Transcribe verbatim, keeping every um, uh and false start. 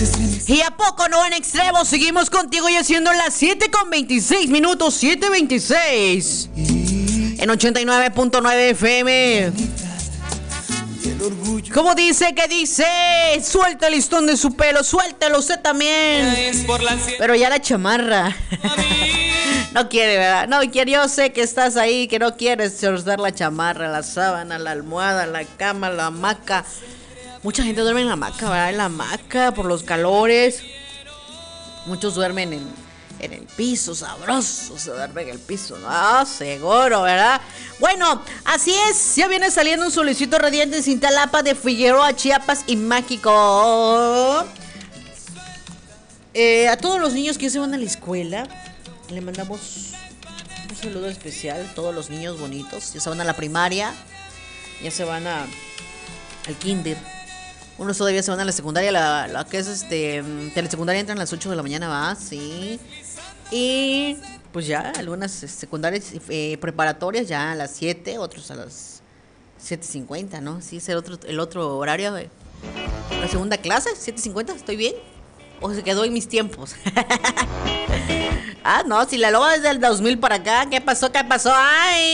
¿Y a poco no en extremo? Seguimos contigo y haciendo las siete con veintiséis minutos, siete veintiséis. En ochenta y nueve punto nueve F M. ¿Cómo dice? ¿Qué dice? Suelta el listón de su pelo, suéltelo usted también. Pero ya la chamarra. No quiere, ¿verdad? No quiere, yo sé que estás ahí, que no quieres soltar la chamarra, la sábana, la almohada, la cama, la hamaca. Mucha gente duerme en la hamaca, ¿verdad? En la hamaca por los calores. Muchos duermen en, en el piso, sabroso, se duerme en el piso, ¿no? Seguro, ¿verdad? Bueno, así es, ya viene saliendo un solecito radiante en Cintalapa de Figueroa, Chiapas y Mágico. Eh, a todos los niños que se van a la escuela, le mandamos un saludo especial. Todos los niños bonitos, ya se van a la primaria, ya se van a al kinder. Unos todavía se van a la secundaria, la, la que es este telesecundaria entran a las ocho de la mañana, va, sí. Y pues ya, algunas secundarias eh, preparatorias ya a las siete, otros a las siete cincuenta, ¿no? Sí, es el otro, el otro horario de la segunda clase, siete cincuenta, ¿estoy bien? ¿O se quedó en mis tiempos? Ah, no, si la loba desde el dos mil para acá, ¿qué pasó? ¿Qué pasó? ¡Ay!